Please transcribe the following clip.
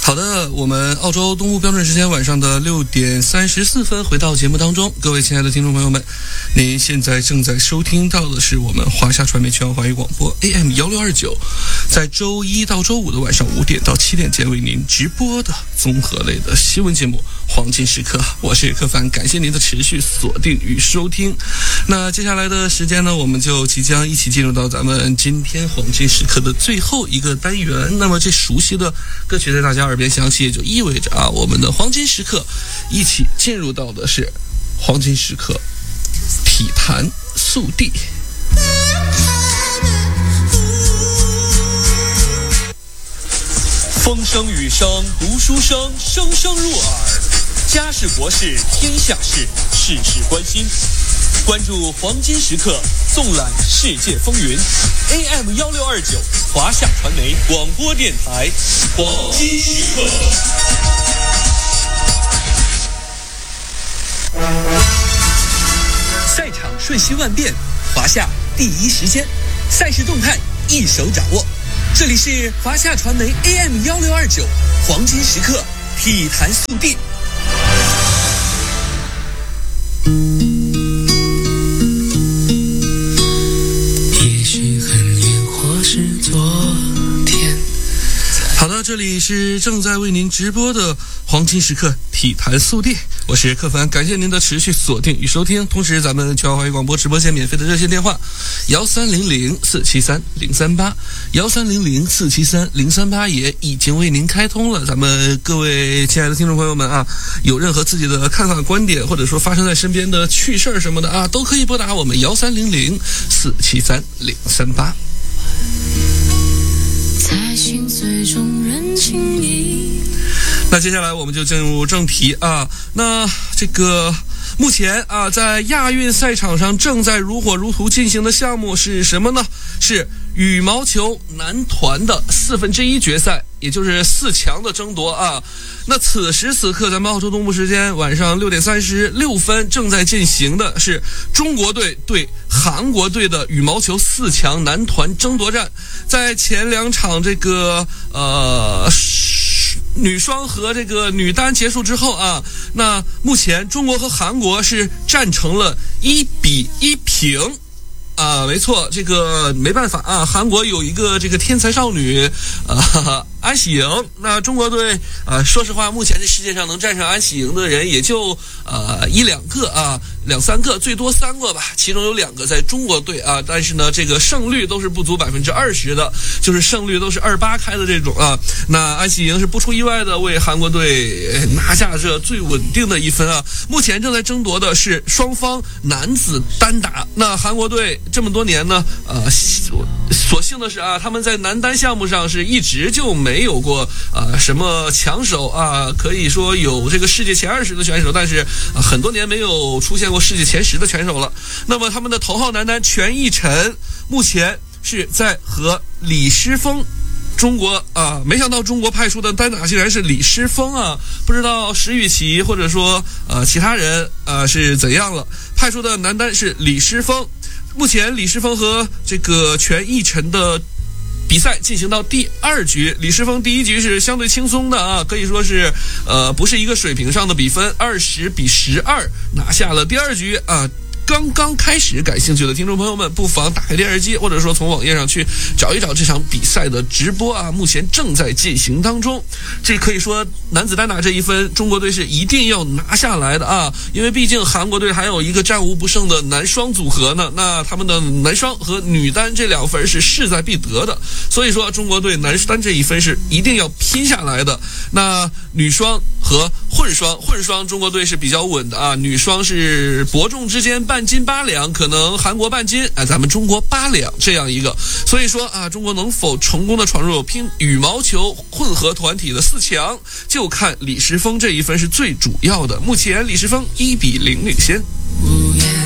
好的，我们澳洲东部标准时间晚上的6点34分回到节目当中，各位亲爱的听众朋友们，您现在正在收听到的是我们华夏传媒全华语广播 AM1629，在周一到周五的晚上5点到7点间为您直播的综合类的新闻节目黄金时刻，我是柯凡，感谢您的持续锁定与收听。那接下来的时间呢，我们就即将一起进入到咱们今天黄金时刻的最后一个单元。那么这熟悉的歌曲在大家耳边响起，也就意味着我们的黄金时刻一起进入到的是黄金时刻体坛速递。 风声雨声读书声，声声入耳。家事国事天下事，事事关心。关注黄金时刻，纵览世界风云。AM1629华夏传媒广播电台黄金时刻。赛场瞬息万变，华夏第一时间，赛事动态一手掌握。这里是华夏传媒 AM1629黄金时刻体坛速递。 也许很远，或是昨天。 好的，这里是正在为您直播的黄金时刻体坛速递，我是柯凡，感谢您的持续锁定与收听。同时咱们全华华语广播直播间免费的热线电话1300-473-038，1300-473-038也已经为您开通了。咱们各位亲爱的听众朋友们有任何自己的看法观点，或者说发生在身边的趣事什么的都可以拨打我们1300-473-038。 在心碎中认清你。 那接下来我们就进入正题那这个目前在亚运赛场上正在如火如荼进行的项目是什么呢？是羽毛球男团的1/4决赛，也就是4强的争夺那此时此刻，咱们澳洲东部时间晚上6点36分正在进行的是中国队对韩国队的羽毛球4强男团争夺战。在前2场这个女双和这个女单结束之后那目前中国和韩国是战成了1比1平。没错，这个没办法韩国有一个这个天才少女安喜莹。那中国队说实话，目前这世界上能战胜安喜莹的人也就1-2个2-3个，最多3个吧，其中有2个在中国队但是呢这个胜率都是不足20%的，就是胜率都是28开的这种那安喜莹是不出意外的为韩国队拿下这最稳定的一分目前正在争夺的是双方男子单打。那韩国队这么多年呢所幸的是他们在男单项目上是一直就没有过什么强手可以说有这个世界前20的选手，但是很多年没有出现过世界前10的选手了。那么他们的头号男单全义晨目前是在和李诗峰中国没想到中国派出的单打竟然是李诗峰不知道石宇奇或者说其他人是怎样了。派出的男单是李诗峰，目前李诗峰和这个全义晨的比赛进行到第2局，李诗峰第1局是相对轻松的可以说是不是一个水平上的比分，20比12拿下了第2局刚刚开始，感兴趣的听众朋友们不妨打开电视机，或者说从网页上去找一找这场比赛的直播目前正在进行当中。这可以说男子单打这一分中国队是一定要拿下来的因为毕竟韩国队还有一个战无不胜的男双组合呢，那他们的男双和女单这2分是势在必得的，所以说中国队男单这一分是一定要拼下来的。那女双和混双中国队是比较稳的女双是伯仲之间半斤8两，可能韩国半斤咱们中国8两这样一个。所以说中国能否成功的闯入拼羽毛球混合团体的4强，就看李诗峰这一分是最主要的。目前李诗峰1比0领先。